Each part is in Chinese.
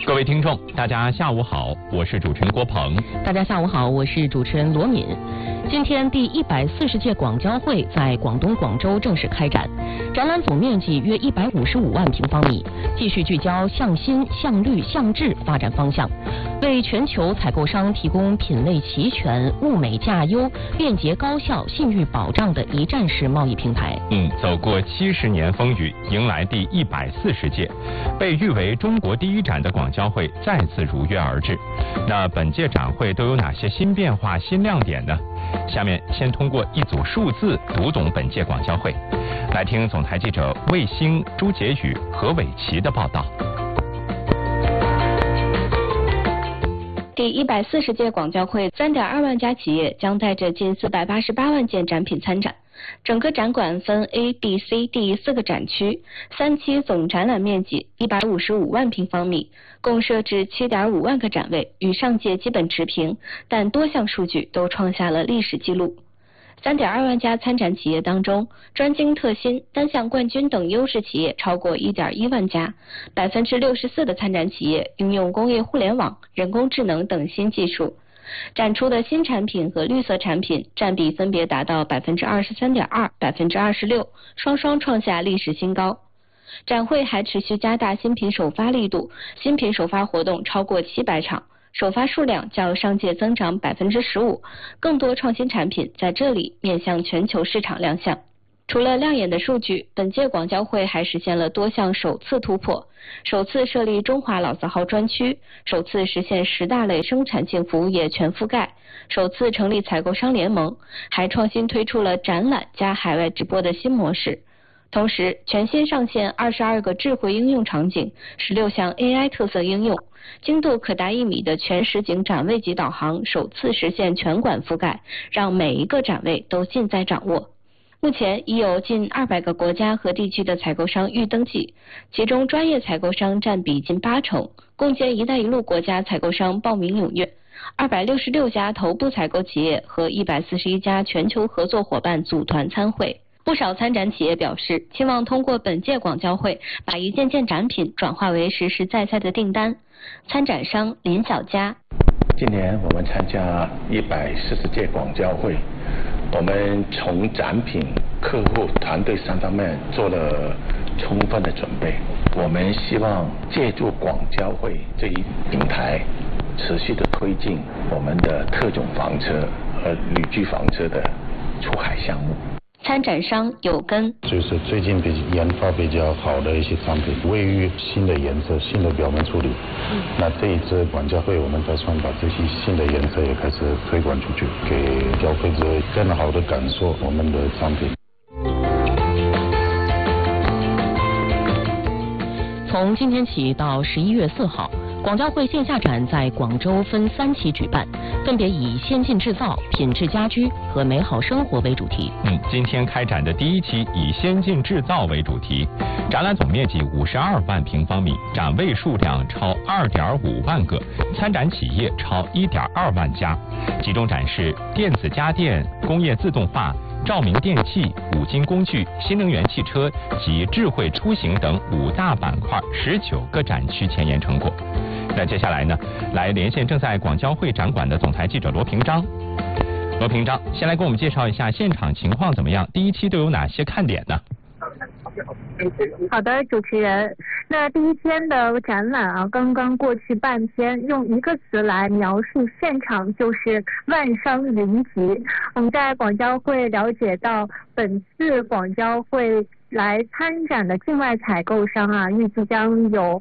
各位听众，大家下午好，我是主持人郭鹏。 大家下午好，我是主持人罗敏。今天第140届广交会在广东广州正式开展，展览总面积约155万平方米，继续聚焦向新、向绿、向智发展方向，为全球采购商提供品类齐全、物美价优、便捷高效、信誉保障的一站式贸易平台。 走过70年风雨，迎来第140届，被誉为中国第一展的广交会再次如约而至。那本届展会都有哪些新变化、新亮点呢？下面先通过一组数字读懂本届广交会，来听总台记者魏星、朱杰宇、何伟奇的报道。 第140届广交会3.2万家企业将带着近488万件展品参展。整个展馆分 A、B、C、D 4个展区，3期总展览面积155万平方米，共设置7.5万个展位，与上届基本持平，但多项数据都创下了历史纪录。3.2万家参展企业当中，专精特新、单项冠军等优势企业超过1.1万家，64%的参展企业运用工业互联网、人工智能等新技术。展出的新产品和绿色产品占比分别达到23.2%、26%，双双创下历史新高。展会还持续加大新品首发力度，新品首发活动超过700场，首发数量较上届增长15%，更多创新产品在这里面向全球市场亮相。除了亮眼的数据，本届广交会还实现了多项首次突破，首次设立中华老字号专区，首次实现10大类生产性服务业全覆盖，首次成立采购商联盟，还创新推出了展览加海外直播的新模式。同时，全新上线22个智慧应用场景，16项 AI 特色应用，精度可达1米的全实景展位级导航首次实现全馆覆盖，让每一个展位都尽在掌握。目前已有近200个国家和地区的采购商预登记，其中专业采购商占比近80%，共建“一带一路”国家采购商报名踊跃，266家头部采购企业和141家全球合作伙伴组团参会。不少参展企业表示，期望通过本届广交会把一件件展品转化为实实在在的订单。参展商林小佳： 今年我们参加140届广交会，我们从展品、客户、团队3方面做了充分的准备。我们希望借助广交会这一平台，持续的推进我们的特种房车和旅居房车的出海项目。 参展商有根， 就是最近研发比较好的一些产品，卫浴新的颜色、新的表面处理。那这一次广交会，我们打算把这些新的颜色也开始推广出去，给消费者更好的感受我们的商品。 从今天起到11月4号，广交会线下展在广州分3期举办，分别以先进制造、品质家居和美好生活为主题。 今天开展的第1期以先进制造为主题，展览总面积52万平方米，展位数量超2.5万个，参展企业超1.2万家，集中展示电子家电、工业自动化、照明电器、五金工具、新能源汽车及智慧出行等5大板块19个展区前沿成果。那接下来呢，来连线正在广交会展馆的总台记者罗平章。罗平章，先来给我们介绍一下现场情况怎么样？第1期都有哪些看点呢？ 好的，主持人。那第1天的展览啊，刚刚过去半天，用一个词来描述现场就是万商云集。我们在广交会了解到，本次广交会来参展的境外采购商啊，预计将有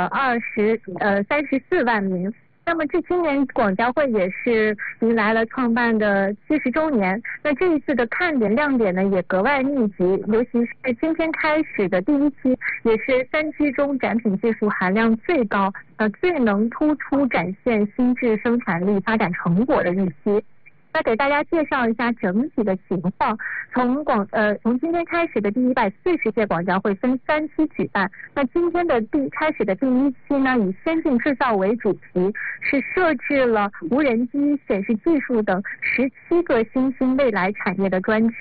34万名。那么这今年广交会也是迎来了创办的70周年，那这一次的看点亮点呢也格外密集，尤其是今天开始的第1期，也是3期中展品技术含量最高、最能突出展现新质生产力发展成果的一期。那给大家介绍一下整体的情况。从今天开始的第140届广交会分3期举办。那今天的开始的第1期呢，以先进制造为主题，是设置了无人机、显示技术等17个新兴未来产业的专区。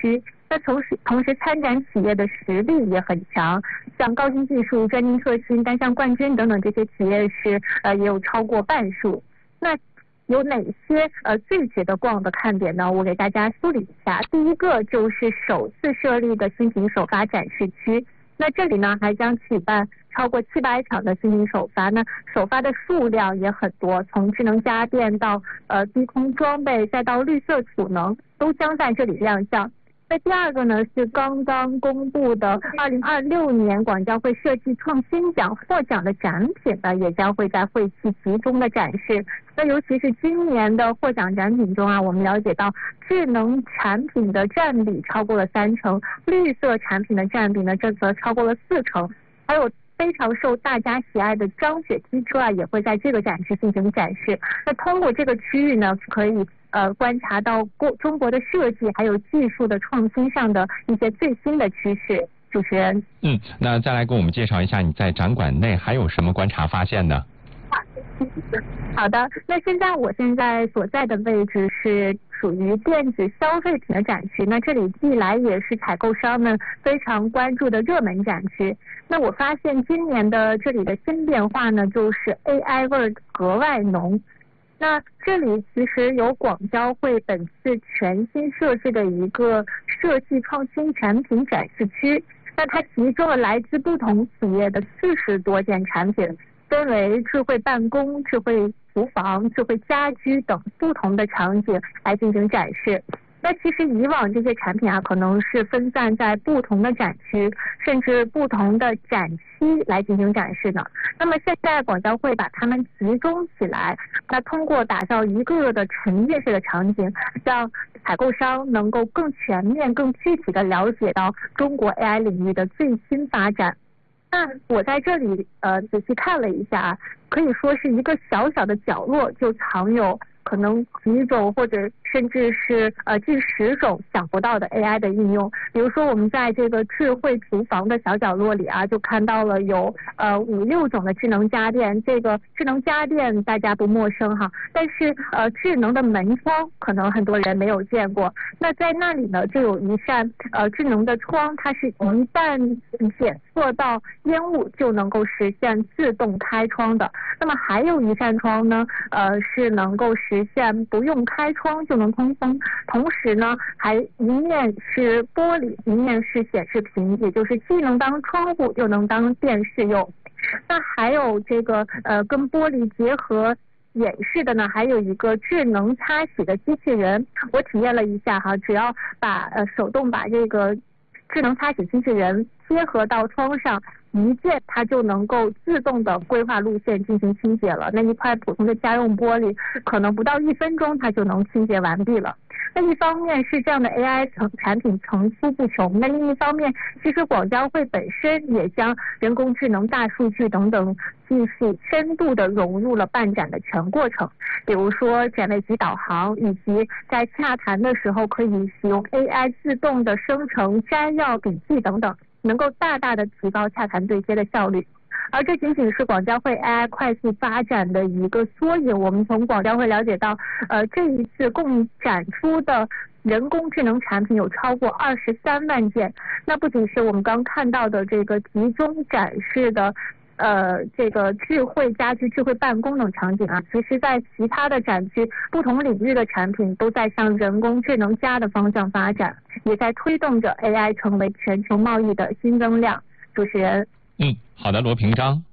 那同时参展企业的实力也很强，像高新技术、专精特新、单项冠军等等这些企业是也有超过半数。那有哪些最值得逛的看点呢？我给大家梳理一下。第一个就是首次设立的新品首发展示区，那这里呢还将举办超过700场的新品首发，那首发的数量也很多，从智能家电到低空装备，再到绿色储能，都将在这里亮相。那第二个呢是刚刚公布的2026年广交会设计创新奖获奖的展品呢，也将会在会期集中的展示。那尤其是今年的获奖展品中啊，我们了解到智能产品的占比超过了30%，绿色产品的占比呢，这则超过了40%，还有非常受大家喜爱的张雪机车啊，也会在这个展区进行展示。那通过这个区域呢，可以观察到中国的设计还有技术的创新上的一些最新的趋势。主持人， 那再来给我们介绍一下你在展馆内还有什么观察发现呢？ 好的，那我现在所在的位置是属于电子消费品的展区，那这里历来也是采购商们非常关注的热门展区。那我发现今年的这里的新变化呢，就是 AI 味儿格外浓。那这里其实有广交会本次全新设置的一个设计创新产品展示区，那它集中了来自不同企业的40多件产品，分为智慧办公、智慧厨房、智慧家居等不同的场景来进行展示。那其实以往这些产品啊，可能是分散在不同的展区，甚至不同的展期来进行展示的。那么现在广交会把它们集中起来，那通过打造一个的沉浸式的场景，让采购商能够更全面、更具体的了解到中国 AI 领域的最新发展。那我在这里仔细看了一下，可以说是一个小小的角落就藏有可能几种或者甚至是近10种想不到的 AI 的应用。比如说我们在这个智慧厨房的小角落里啊，就看到了有5、6种的智能家电。这个智能家电大家不陌生哈，但是智能的门窗可能很多人没有见过。那在那里呢，就有一扇智能的窗，它是一旦检测到烟雾就能够实现自动开窗的。那么还有一扇窗呢，是能够实现不用开窗就能通风，同时呢还一面是玻璃，一面是显示屏，也就是既能当窗户又能当电视用。那还有这个跟玻璃结合演示的呢，还有一个智能擦洗的机器人。我体验了一下哈，只要手动把这个智能擦洗机器人贴合到窗上，一键它就能够自动的规划路线进行清洁了。那一块普通的家用玻璃可能不到1分钟它就能清洁完毕了。那一方面是这样的 AI 产品层出不穷，那另一方面其实广交会本身也将人工智能、大数据等等技术深度的融入了办展的全过程。比如说展位及导航，以及在洽谈的时候可以使用 AI 自动的生成摘要笔记等等，能够大大的提高洽谈对接的效率。而这仅仅是广交会 AI 快速发展的一个缩影。我们从广交会了解到，这一次共展出的人工智能产品有超过23万件。那不仅是我们刚看到的这个集中展示的这个智慧家居、智慧办公等场景啊，其实在其他的展区，不同领域的产品都在向人工智能加的方向发展，也在推动着 AI 成为全球贸易的新增量。主持人。 好的，罗平章。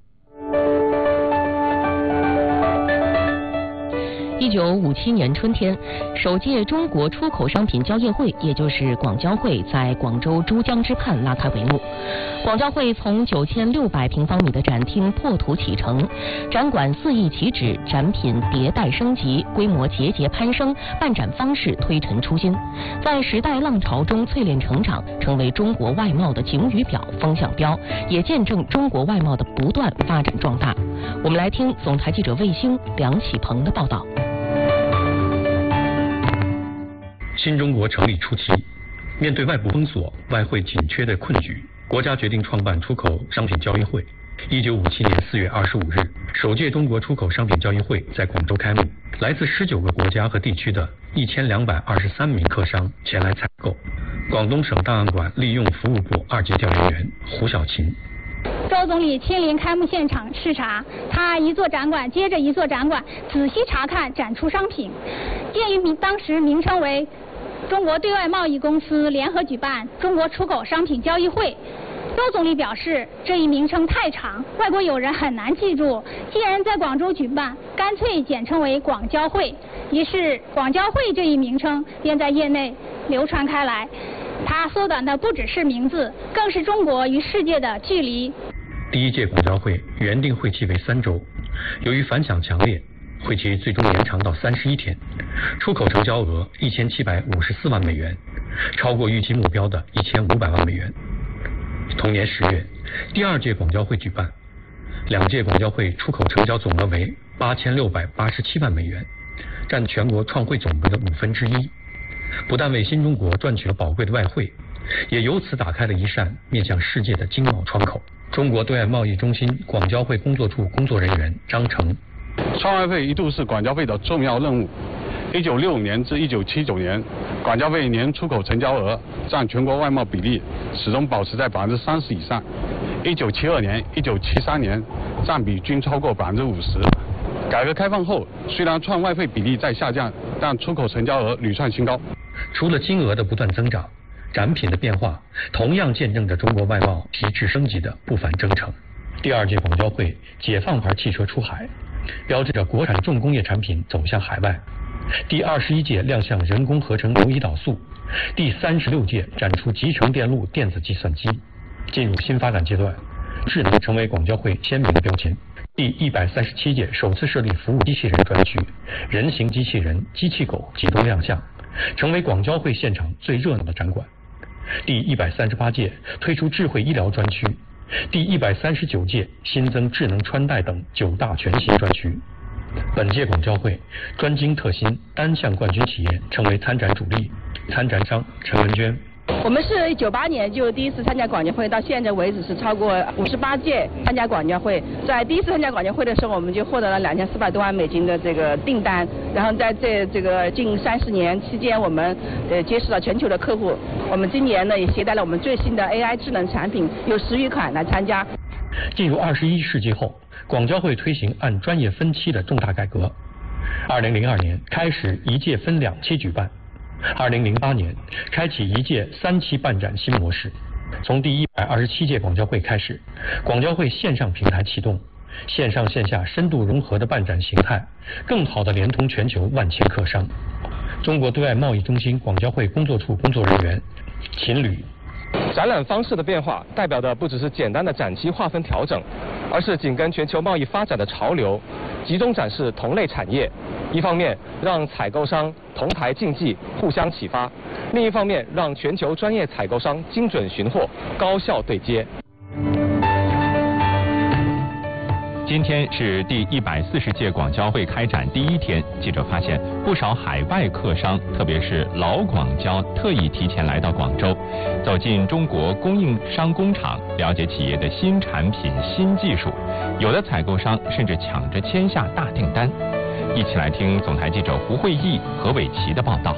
1957年春天，首届中国出口商品交易会，也就是广交会，在广州珠江之畔拉开帷幕。广交会从9600平方米的展厅破土启程，展馆4翼齐指，展品迭代升级，规模节节攀升，办展方式推陈出新，在时代浪潮中淬炼成长，成为中国外贸的景语表、风向标，也见证中国外贸的不断发展壮大。我们来听总台记者卫星梁启鹏的报道。 新中国成立初期，面对外部封锁、外汇紧缺的困局，国家决定创办出口商品交易会。1957年4月25日，首届中国出口商品交易会在广州开幕，来自19个国家和地区的1223名客商前来采购。 广东省档案馆利用服务部2级调研员胡小琴。 周总理亲临开幕现场视察，他一座展馆接着一座展馆，仔细查看展出商品。鉴于当时名称为中国对外贸易公司联合举办中国出口商品交易会，周总理表示，这一名称太长，外国友人很难记住。既然在广州举办，干脆简称为广交会。于是，广交会这一名称便在业内流传开来。它缩短的不只是名字，更是中国与世界的距离。 第1届广交会原定会期为3周，由于反响强烈，会期最终延长到31天，出口成交额1754万美元，超过预期目标的1500万美元。同年10月，第2届广交会举办，2届广交会出口成交总额为8687万美元，占全国创汇总额的1/5，不但为新中国赚取了宝贵的外汇，也由此打开了一扇面向世界的经贸窗口。中国对外贸易中心广交会工作处工作人员张成。 创外汇一度是广交会的重要任务。1965年至1979年，广交会年出口成交额占全国外贸比例始终保持在30%以上。1972年、1973年占比均超过50%。改革开放后，虽然创外汇比例在下降，但出口成交额屡创新高。 除了金额的不断增长，展品的变化同样见证着中国外贸提质升级的不凡征程。第2届广交会解放牌汽车出海，标志着国产重工业产品走向海外。第21届亮相人工合成胰岛素，第36届展出集成电路电子计算机。进入新发展阶段，智能成为广交会鲜明的标签。第137届首次设立服务机器人专区，人形机器人、机器狗集中亮相，成为广交会现场最热闹的展馆。第138届推出智慧医疗专区，第139届新增智能穿戴等9大全新专区。本届广交会专精特新，单项冠军企业成为参展主力。参展商陈文娟。 我们是98年就第一次参加广交会，到现在为止是超过58届参加广交会。在第一次参加广交会的时候，我们就获得了2400多万美金的这个订单。然后在这个近30年期间，我们结识了全球的客户。我们今年呢也携带了我们最新的 AI 智能产品，有10余款来参加。 进入21世纪后，广交会推行按专业分期的重大改革。2002年开始1届分2期举办。2008年开启1届3期办展新模式。从第127届广交会开始，广交会线上平台启动，线上线下深度融合的办展形态，更好地连通全球万千客商。中国对外贸易中心广交会工作处工作人员秦吕。 展览方式的变化，代表的不只是简单的展期划分调整，而是紧跟全球贸易发展的潮流，集中展示同类产业。一方面让采购商同台竞技，互相启发；另一方面让全球专业采购商精准寻货，高效对接。 今天是第140届广交会开展第1天，记者发现不少海外客商，特别是老广交，特意提前来到广州，走进中国供应商工厂，了解企业的新产品、新技术。有的采购商甚至抢着签下大订单。一起来听总台记者胡慧毅、何伟奇的报道。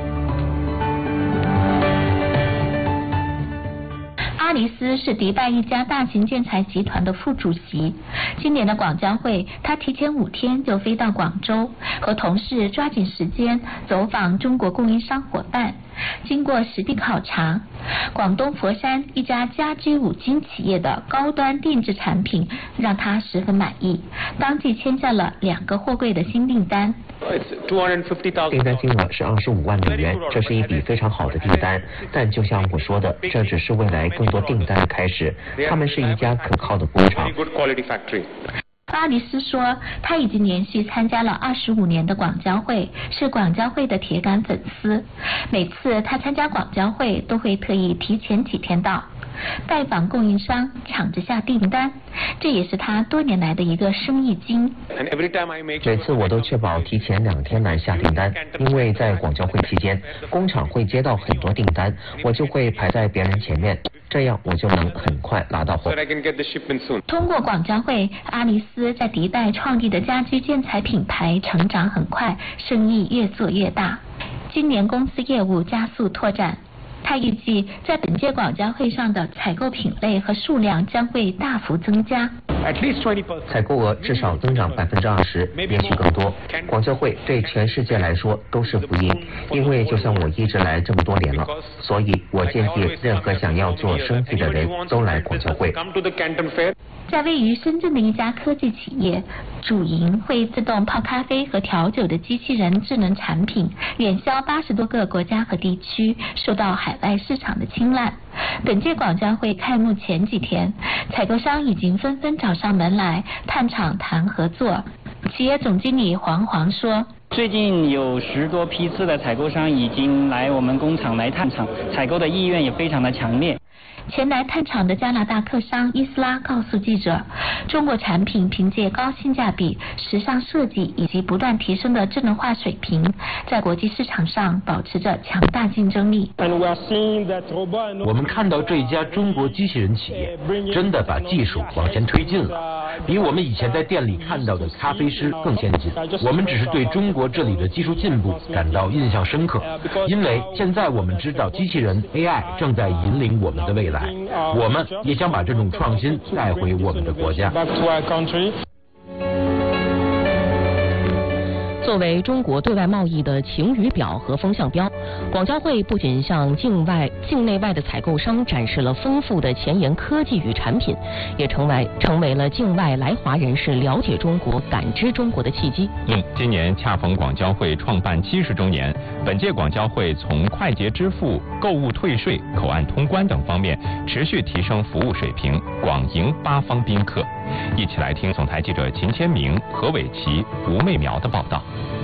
阿里斯是迪拜一家大型建材集团的副主席。今年的广交会，他提前5天就飞到广州，和同事抓紧时间走访中国供应商伙伴。经过实地考察，广东佛山一家家居5金企业的高端定制产品让他十分满意，当即签下了2个货柜的新订单。 订单金额是25万美元，这是一笔非常好的订单。但就像我说的，这只是未来更多订单的开始。他们是一家可靠的工厂。 阿里斯说，他已经连续参加了25年的广交会，是广交会的铁杆粉丝。每次他参加广交会，都会特意提前几天到，拜访供应商，抢着下订单，这也是他多年来的一个生意经。 每次我都确保提前2天来下订单，因为在广交会期间，工厂会接到很多订单，我就会排在别人前面，这样我就能很快拿到货。 通过广交会，阿里斯在迪拜创立的家居建材品牌成长很快，生意越做越大。今年公司业务加速拓展， 他预计在本届广交会上的采购品类和数量将会大幅增加。 采购额至少增长20%，也许更多。广交会对全世界来说都是福音，因为就像我一直来这么多年了，所以我建议任何想要做生意的人都来广交会。 在位于深圳的一家科技企业，主营会自动泡咖啡和调酒的机器人智能产品，远销80多个国家和地区，受到海外市场的青睐。本届广交会开幕前几天，采购商已经纷纷找上门来探厂谈合作。企业总经理黄说， 最近有10多批次的采购商已经来我们工厂来探厂，采购的意愿也非常的强烈。 前来探厂的加拿大客商伊斯拉告诉记者，中国产品凭借高性价比、时尚设计以及不断提升的智能化水平，在国际市场上保持着强大竞争力。 我们看到这一家中国机器人企业真的把技术往前推进了，比我们以前在店里看到的咖啡师更先进。我们只是对中国这里的技术进步感到印象深刻，因为现在我们知道机器人 AI 正在引领我们的未来，我们也想把这种创新带回我们的国家。 作为中国对外贸易的晴雨表和风向标，广交会不仅向境内外的采购商展示了丰富的前沿科技与产品，也成为了境外来华人士了解中国、感知中国的契机。 今年恰逢广交会创办70周年，本届广交会从快捷支付、购物退税、口岸通关等方面持续提升服务水平，广迎8方宾客。一起来听总台记者秦千明、何伟奇、吴媚苗的报道。